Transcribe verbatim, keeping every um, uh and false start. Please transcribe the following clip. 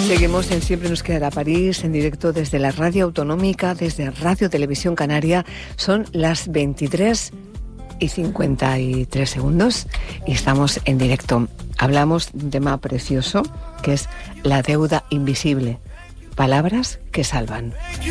Seguimos en Siempre nos quedará París, en directo desde la Radio Autonómica, desde Radio Televisión Canaria. Son las veintitrés y cincuenta y tres segundos y estamos en directo. Hablamos de un tema precioso que es la deuda invisible. Palabras que salvan.